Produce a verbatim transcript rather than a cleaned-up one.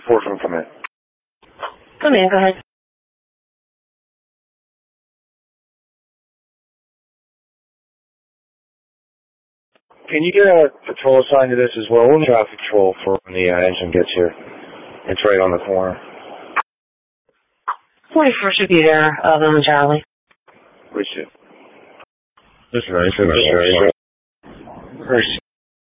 Enforcement, come in. Come in, go ahead. Can you get a patrol assigned to this as well? We'll need traffic patrol for when the uh, engine gets here. It's right on the corner. twenty-four should be there, uh, on Charlie. Appreciate it. This is nice. This is nice.